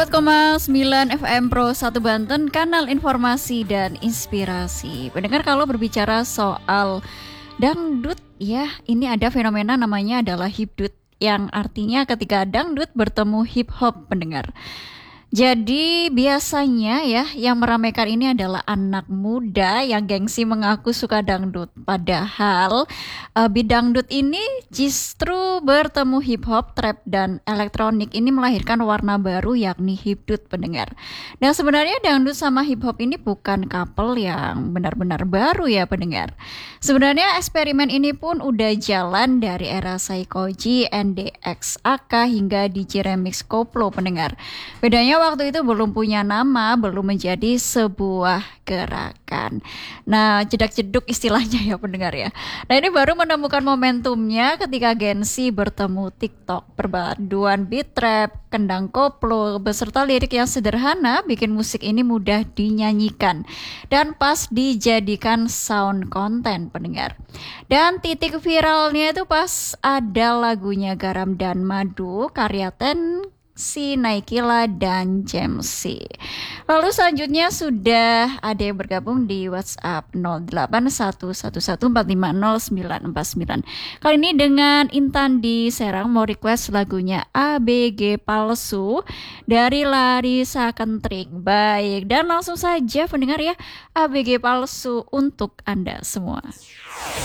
4,9 FM Pro 1 Banten, kanal informasi dan inspirasi. Pendengar, kalau berbicara soal dangdut, ya ini ada fenomena namanya adalah hipdut, yang artinya ketika dangdut bertemu hip hop, pendengar. Jadi biasanya ya yang meramaikan ini adalah anak muda yang gengsi mengaku suka dangdut. Padahal bidangdut ini justru bertemu hip hop, trap dan elektronik ini melahirkan warna baru yakni hipdut, pendengar. Dan sebenarnya dangdut sama hip hop ini bukan couple yang benar-benar baru ya, pendengar. Sebenarnya eksperimen ini pun udah jalan dari era Saikoji, NDXAK hingga DJ Remix Koplo, pendengar. Bedanya waktu itu belum punya nama, belum menjadi sebuah gerakan. Nah, jedak-jeduk istilahnya ya, pendengar ya. Nah, ini baru menemukan momentumnya ketika Gen Z bertemu TikTok. Perpaduan beat trap, kendang koplo, beserta lirik yang sederhana bikin musik ini mudah dinyanyikan dan pas dijadikan sound konten, pendengar. Dan titik viralnya itu pas ada lagunya Garam dan Madu karya si Naikila dan Jamsi. Lalu selanjutnya sudah ada yang bergabung di WhatsApp 081114509949. Kali ini dengan Intan di Serang mau request lagunya ABG Palsu dari Larissa Kentring. Baik, dan langsung saja pendengar ya, ABG Palsu untuk Anda semua.